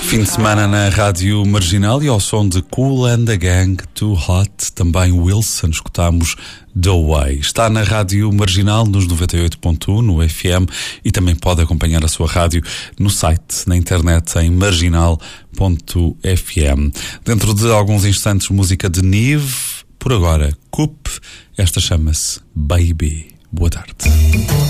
Fim de semana na Rádio Marginal e ao som de Kool and the Gang, Too Hot, também Wilson, escutamos The Way. Está na Rádio Marginal nos 98.1 no FM e também pode acompanhar a sua rádio no site, na internet, em marginal.fm. Dentro de alguns instantes, música de Nive. Por agora, Coop, esta chama-se Baby. Boa tarde.